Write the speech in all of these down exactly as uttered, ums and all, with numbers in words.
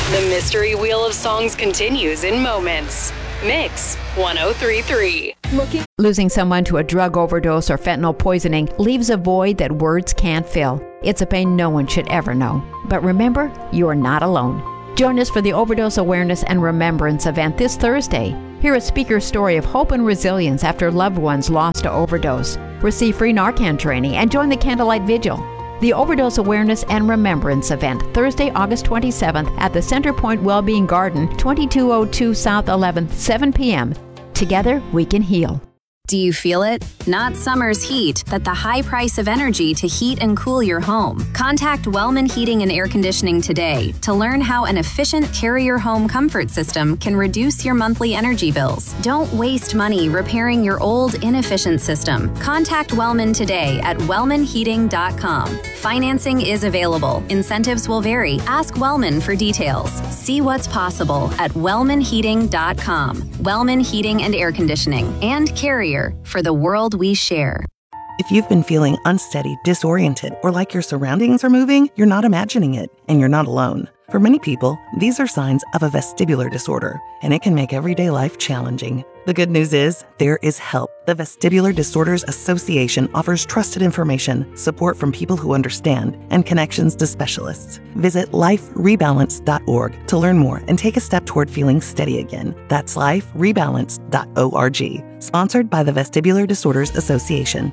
The mystery wheel of songs continues in moments. Mix one oh three point three. Looking. Losing someone to a drug overdose or fentanyl poisoning leaves a void that words can't fill. It's a pain no one should ever know. But remember, you are not alone. Join us for the Overdose Awareness and Remembrance event this Thursday. Hear a speaker's story of hope and resilience after loved ones lost to overdose. Receive free Narcan training and join the Candlelight Vigil. The Overdose Awareness and Remembrance event, Thursday, August twenty-seventh at the Centerpoint Wellbeing Garden, twenty-two oh two South eleventh, seven p.m. Together, we can heal. Do you feel it? Not summer's heat, but the high price of energy to heat and cool your home. Contact Wellman Heating and Air Conditioning today to learn how an efficient Carrier home comfort system can reduce your monthly energy bills. Don't waste money repairing your old, inefficient system. Contact Wellman today at wellman heating dot com. Financing is available. Incentives will vary. Ask Wellman for details. See what's possible at wellman heating dot com. Wellman Heating and Air Conditioning and Carrier for the world we share. If you've been feeling unsteady, disoriented, or like your surroundings are moving, you're not imagining it, and you're not alone. For many people, these are signs of a vestibular disorder, and it can make everyday life challenging. The good news is, there is help. The Vestibular Disorders Association offers trusted information, support from people who understand, and connections to specialists. Visit life rebalance dot org to learn more and take a step toward feeling steady again. That's life rebalance dot org. Sponsored by the Vestibular Disorders Association.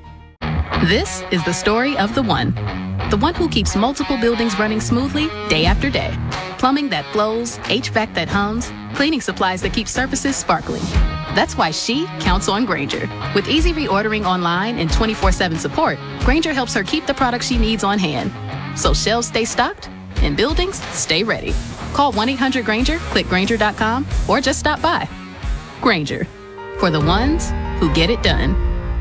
This is the story of the one. The one who keeps multiple buildings running smoothly day after day. Plumbing that flows, H V A C that hums, cleaning supplies that keep surfaces sparkling. That's why she counts on Grainger. With easy reordering online and twenty-four seven support, Grainger helps her keep the products she needs on hand. So shelves stay stocked and buildings stay ready. Call one eight hundred Grainger, click Grainger dot com, or just stop by. Grainger, for the ones who get it done.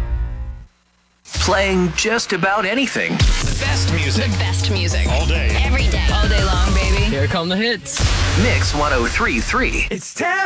Playing just about anything. The best music. The best music. All day. Every day. All day long, baby. Here come the hits. Mix one oh three point three. It's time.